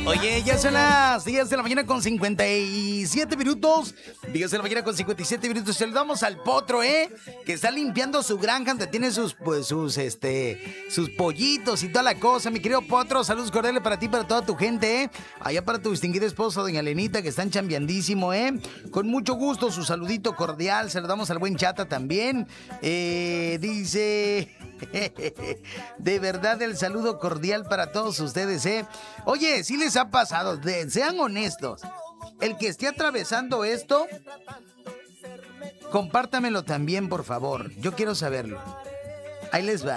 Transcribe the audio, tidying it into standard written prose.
Oye, ya son las 10 de la mañana con 57 minutos. 10 de la mañana con 57 minutos. Saludamos al Potro, que está limpiando su granja donde tiene sus pollitos y toda la cosa. Mi querido Potro, saludos cordiales para ti y para toda tu gente, Allá para tu distinguida esposa, doña Lenita, que están chambeandísimo, Con mucho gusto, su saludito cordial. Saludamos al buen Chata también. Dice... De verdad, el saludo cordial para todos ustedes, Oye, si les ha pasado, sean honestos. El que esté atravesando esto, compártamelo también, por favor. Yo quiero saberlo. Ahí les va.